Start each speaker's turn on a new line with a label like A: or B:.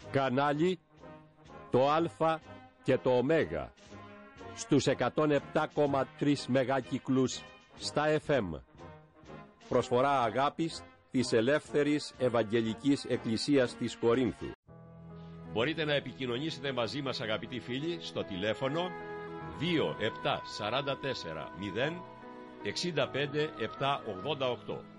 A: κανάλι το Α και το Ω στους 107,3 μεγάκυκλους στα FM. Προσφορά αγάπης της Ελεύθερης Ευαγγελικής Εκκλησίας της Κορίνθου. Μπορείτε να επικοινωνήσετε μαζί μας, αγαπητοί φίλοι, στο τηλέφωνο 2744 0 65 788.